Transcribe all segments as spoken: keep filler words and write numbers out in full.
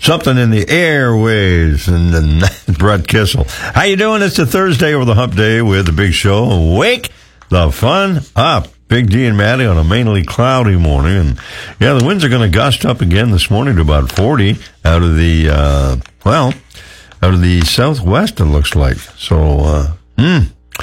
something in the airways. And then Brett Kissel. How you doing? It's a Thursday over the hump day with the big show. Wake the fun up. Big D and Maddie on a mainly cloudy morning. And, yeah, the winds are going to gust up again this morning to about forty out of the, uh, well, out of the southwest, it looks like. So, uh, hmm.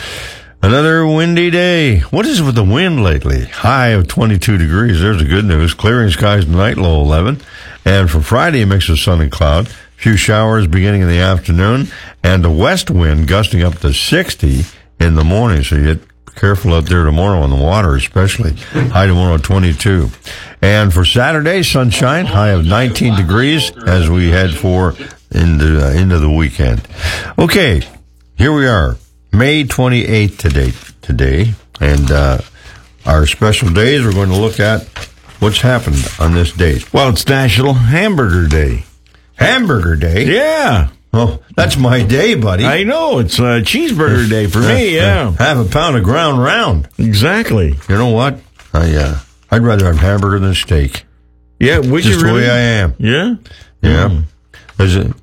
Another windy day. What is it with the wind lately? High of twenty-two degrees. There's the good news. Clearing skies tonight, low eleven. And for Friday, a mix of sun and cloud. A few showers beginning in the afternoon. And a west wind gusting up to sixty in the morning. So you get careful out there tomorrow on the water, especially. High tomorrow, twenty-two. And for Saturday, sunshine, high of nineteen degrees as we head for into, uh, into the weekend. Okay, here we are, May twenty-eighth today. Today, and uh, our special days, we're going to look at what's happened on this day. Well, it's National Hamburger Day. Hamburger Day? Yeah. Oh, that's my day, buddy. I know. It's a cheeseburger day for me, yeah. Have a pound of ground round. Exactly. You know what? I, uh, I'd rather have hamburger than steak. Yeah, would Just you really? the way I am. Yeah? Yeah. Mm. As a,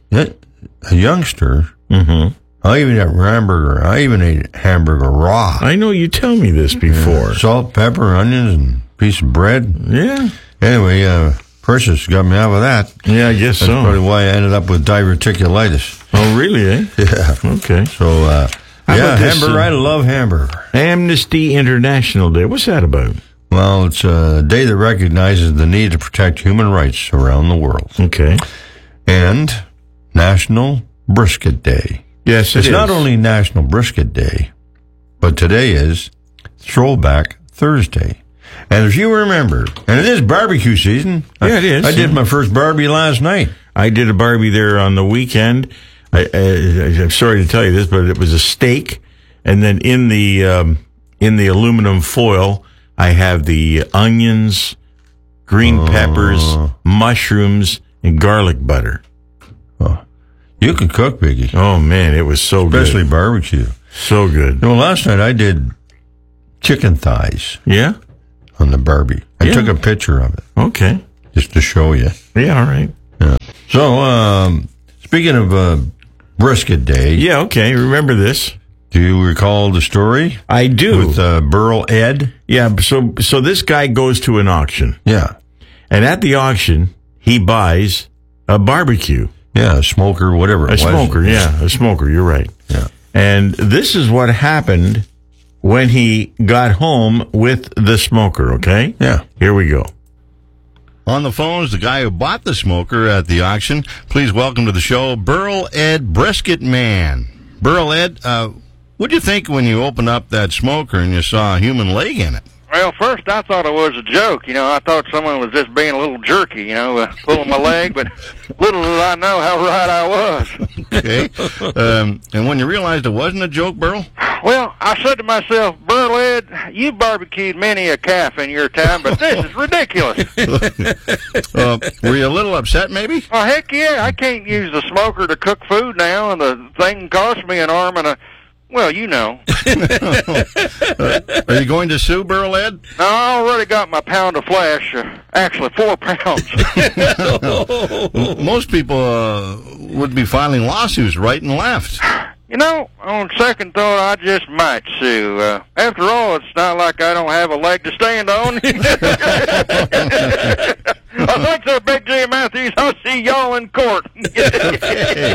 a youngster, Mm-hmm. I even ate hamburger. I even ate hamburger raw. I know you tell me this before. Yeah. Salt, pepper, onions, and piece of bread. Yeah. Anyway, uh, Precious got me out of that. Yeah, I guess That's so. probably why I ended up with diverticulitis. Oh, really, eh? Yeah. Okay. So, uh, How yeah, about this, hamburger. uh, I love hamburger. Amnesty International Day. What's that about? Well, it's a day that recognizes the need to protect human rights around the world. Okay. And National Brisket Day. Yes, it It's is. not only National Brisket Day, but today is Throwback Thursday. And if you remember, and it is barbecue season. Yeah, it is. I did my first barbie last night. I did a barbie there on the weekend. I, I, I'm sorry to tell you this, but it was a steak, and then in the um, in the aluminum foil, I have the onions, green Oh. peppers, mushrooms, and garlic butter. Oh, you can cook, Biggie. Oh man, it was so Especially good, barbecue. so good. You know, last night I did chicken thighs Yeah. on the barbie. I Yeah. took a picture of it Okay. just to show you. Yeah. All right. Yeah. So, um, speaking of uh, Brisket Day, Yeah. Okay. Remember this? do you recall the story I do. with uh, Burl Ed? Yeah. So so this guy goes to an auction, Yeah. and at the auction he buys a barbecue. Yeah, a smoker, whatever A it was. smoker, yeah, a smoker, you're right. Yeah. And this is what happened when he got home with the smoker, okay? Yeah. Here we go. On the phone is the guy who bought the smoker at the auction. Please welcome to the show, Burl Ed Brisket Man. Burl Ed, uh, what'd you think when you opened up that smoker and you saw a human leg in it? Well, first I thought it was a joke. You know, I thought someone was just being a little jerky, you know, uh, pulling my leg, but little did I know how right I was. Okay. um, and when you realized it wasn't a joke, Burl? Well, I said to myself, Burl Ed, you barbecued many a calf in your time, but this is ridiculous. Uh, were you a little upset, maybe? Well, heck yeah, I can't use the smoker to cook food now, and the thing cost me an arm and a, well, you know. uh, are you going to sue Burl Ed? I already got my pound of flesh, uh, actually four pounds. Most people uh, would be filing lawsuits right and left. You know, on second thought, I just might sue. Uh, after all, it's not like I don't have a leg to stand on. I think so, Big J Matthews. I'll see y'all in court.